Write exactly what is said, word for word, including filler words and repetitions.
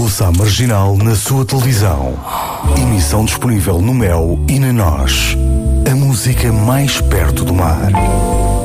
Ouça a Marginal na sua televisão. Emissão disponível no Mel e na Nós. A música mais perto do mar.